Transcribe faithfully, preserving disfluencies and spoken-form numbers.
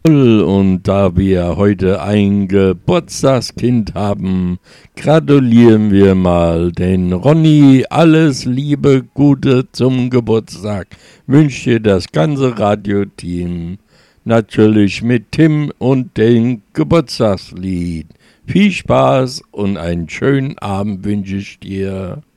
Und da wir heute ein Geburtstagskind haben, gratulieren wir mal den Ronny. Alles Liebe, Gute zum Geburtstag. Wünscht dir das ganze Radioteam. Natürlich mit Tim und dem Geburtstagslied. Viel Spaß und einen schönen Abend wünsche ich dir.